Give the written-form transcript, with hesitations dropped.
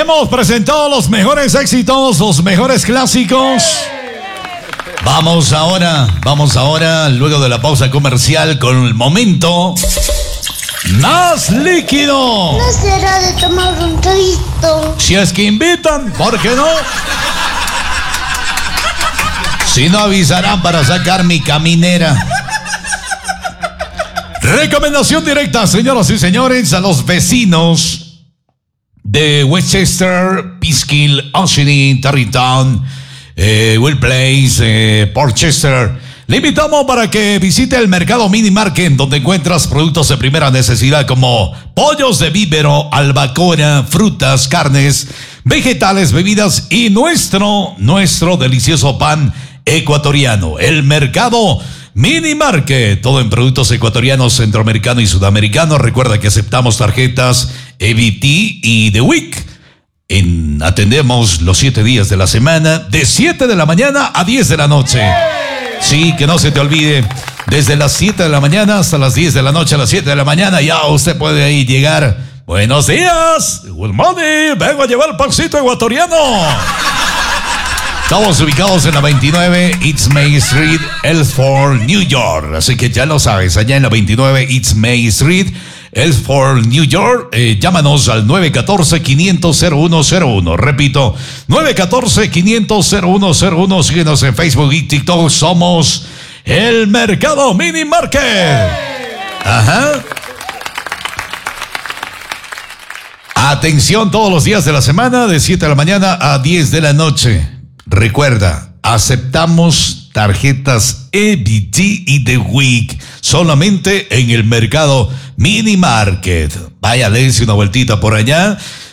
Hemos presentado los mejores éxitos, los mejores clásicos. Vamos ahora, luego de la pausa comercial, con el momento más líquido. ¿No será de tomar un traguito? Si es que invitan, ¿por qué no? Si no, avisarán para sacar mi caminera. Recomendación directa, señoras y señores, a los vecinos de Westchester, Peekskill, Ossining, Tarrytown, Will Place, Portchester. Le invitamos para que visite el mercado Mini Market, donde encuentras productos de primera necesidad como pollos de vívero, albacora, frutas, carnes, vegetales, bebidas y nuestro delicioso pan ecuatoriano. El mercado Mini Market, todo en productos ecuatorianos, centroamericanos y sudamericanos. Recuerda que aceptamos tarjetas EBT y The Week. Atendemos los 7 días de la semana, de 7 de la mañana a 10 de la noche. Sí, que no se te olvide, desde las 7 de la mañana hasta las 10 de la noche, a las 7 de la mañana, ya usted puede ahí llegar. Buenos días, good morning, vengo a llevar el pancito ecuatoriano. Estamos ubicados en la 29 East Main Street, Ellsworth, New York. Así que ya lo sabes, allá en la 29 East Main Street, Ellsworth, New York. Llámanos al 914-500-0101. Repito, 914-500-0101. Síguenos en Facebook y TikTok. Somos el Mercado Mini Market. Ajá. Atención, todos los días de la semana, de 7 de la mañana a 10 de la noche. Recuerda, aceptamos tarjetas EBT y The Week solamente en el mercado Mini Market. Vaya, dense una vueltita por allá.